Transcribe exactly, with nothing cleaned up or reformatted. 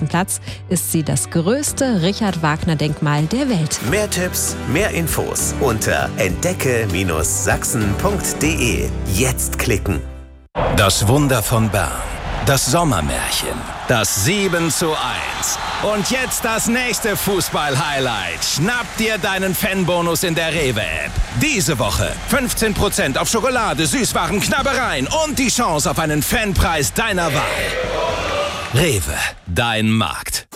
Alexanderplatz ist sie das größte Richard-Wagner-Denkmal der Welt. Mehr Tipps, mehr Infos unter entdecke Bindestrich sachsen punkt de. Jetzt klicken. Das Wunder von Bern. Das Sommermärchen. Das sieben zu eins. Und jetzt das nächste Fußball-Highlight. Schnapp dir deinen Fanbonus in der Rewe-App. Diese Woche fünfzehn Prozent auf Schokolade, Süßwaren, Knabbereien und die Chance auf einen Fanpreis deiner Wahl. Rewe, dein Markt.